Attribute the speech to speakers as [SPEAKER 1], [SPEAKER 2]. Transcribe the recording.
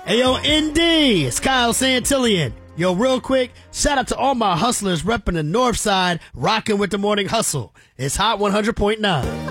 [SPEAKER 1] Hey, yo, ND, it's Kyle Santillian. Yo, real quick, shout out to all my hustlers repping the North Side, rocking with the Morning Hustle. It's Hot 100.9.